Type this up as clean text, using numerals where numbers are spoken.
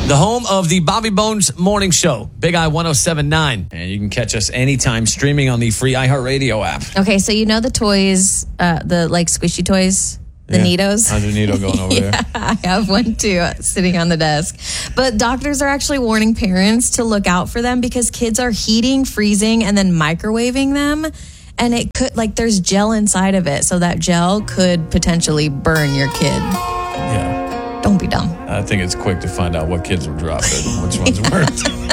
The home of the Bobby Bones Morning Show, Big I 107.9. And you can catch us anytime streaming on the free iHeartRadio app. Okay, so you know the toys, the like squishy toys? The Nitos. How's your Nito going over there? I have one too, sitting on the desk. But doctors are actually warning parents to look out for them because kids are heating, freezing, and then microwaving them. And it could, like, there's gel inside of it. So that gel could potentially burn your kid. Yeah. Don't be dumb. I think it's quick to find out what kids were dropping, which ones weren't.